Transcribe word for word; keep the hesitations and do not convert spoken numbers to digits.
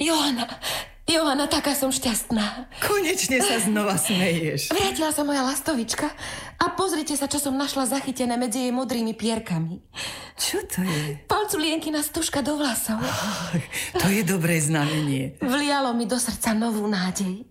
Johana, Johana, taká som šťastná. Konečne sa znova smeješ. Vrátila sa moja lastovička a pozrite sa, čo som našla zachytené medzi jej modrými pierkami. Čo to je? Palculienkina stužka do vlasov. Oh, to je dobré znamenie. Vlialo mi do srdca novú nádej.